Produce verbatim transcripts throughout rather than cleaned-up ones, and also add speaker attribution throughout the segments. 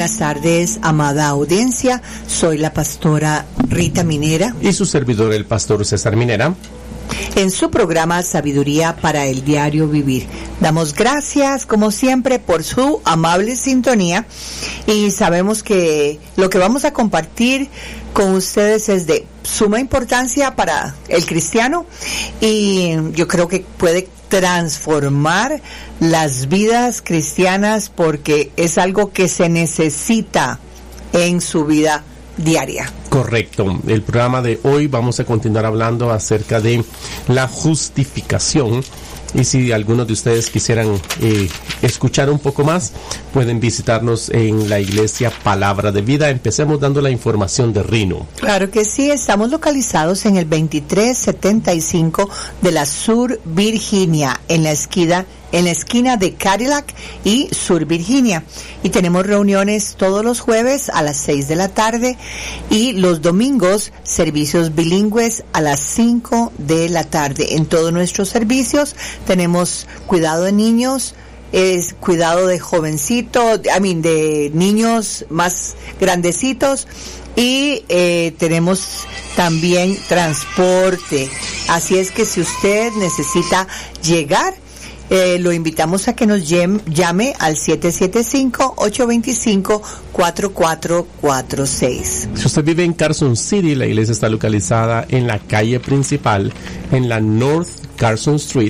Speaker 1: Buenas tardes, amada audiencia. Soy la pastora Rita Minera.
Speaker 2: Y su servidor, el pastor César Minera.
Speaker 1: En su programa Sabiduría para el Diario Vivir. Damos gracias, como siempre, por su amable sintonía y sabemos que lo que vamos a compartir con ustedes es de suma importancia para el cristiano y yo creo que puede transformar las vidas cristianas porque es algo que se necesita en su vida diaria.
Speaker 2: Correcto. El programa de hoy vamos a continuar hablando acerca de la justificación. Y si algunos de ustedes quisieran eh, escuchar un poco más, pueden visitarnos en la iglesia Palabra de Vida. Empecemos dando la información de Reno.
Speaker 1: Claro que sí, estamos localizados en el veintitrés setenta y cinco de la Sur Virginia, en la esquina, en la esquina de Cadillac y Sur Virginia. Y tenemos reuniones todos los jueves a las seis de la tarde y los domingos servicios bilingües a las cinco de la tarde. En todos nuestros servicios tenemos cuidado de niños, es cuidado de jovencitos, I mean, de niños más grandecitos y eh, tenemos también transporte. Así es que si usted necesita llegar, Eh, lo invitamos a que nos llame al siete siete cinco, ocho dos cinco, cuatro cuatro cuatro seis.
Speaker 2: Si usted vive en Carson City, la iglesia está localizada en la calle principal, en la North Carson Street,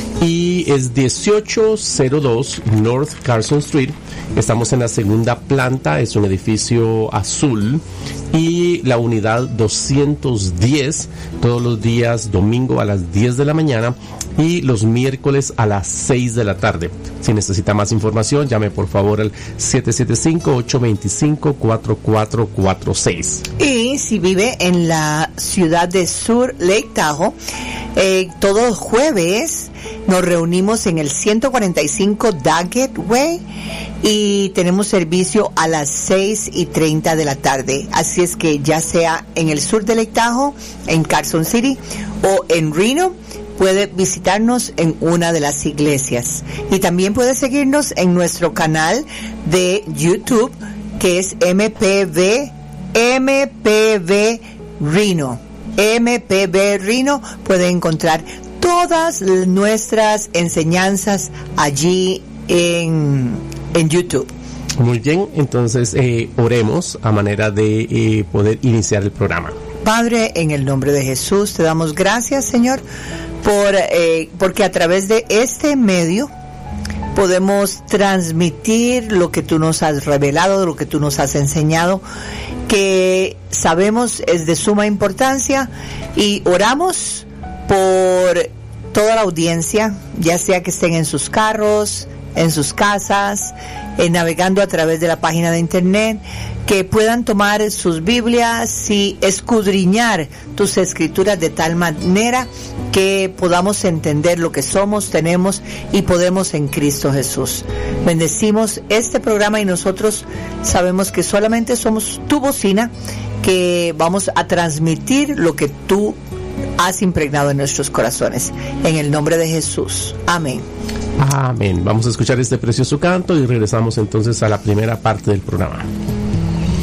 Speaker 2: y es dieciocho cero dos North Carson Street. Estamos en la segunda planta, es un edificio azul, y la unidad doscientos diez, todos los días domingo a las diez de la mañana y los miércoles a las seis de la tarde. Si necesita más información, llame por favor al siete siete cinco, ocho dos cinco, cuatro cuatro cuatro seis.
Speaker 1: Y si vive en la ciudad de Sur Lake Tahoe, eh, todos los jueves nos reunimos en el ciento cuarenta y cinco Daggett Way y tenemos servicio a las seis y treinta de la tarde. Así es que ya sea en el sur de Lake Tahoe, en Carson City o en Reno, puede visitarnos en una de las iglesias. Y también puede seguirnos en nuestro canal de YouTube, que es M P V, M P V Reno. M P V Reno, puede encontrar todas nuestras enseñanzas allí en, en YouTube.
Speaker 2: Muy bien, entonces eh, oremos a manera de eh, poder iniciar el programa.
Speaker 1: Padre, en el nombre de Jesús, te damos gracias, Señor, por eh, porque a través de este medio podemos transmitir lo que tú nos has revelado, lo que tú nos has enseñado, que sabemos es de suma importancia, y oramos por toda la audiencia, ya sea que estén en sus carros, en sus casas, eh, navegando a través de la página de internet, que puedan tomar sus Biblias y escudriñar tus escrituras de tal manera que podamos entender lo que somos, tenemos y podemos en Cristo Jesús. Bendecimos este programa y nosotros sabemos que solamente somos tu bocina, que vamos a transmitir lo que tú has impregnado en nuestros corazones. En el nombre de Jesús. Amén.
Speaker 2: Amén. Vamos a escuchar este precioso canto y regresamos entonces a la primera parte del programa.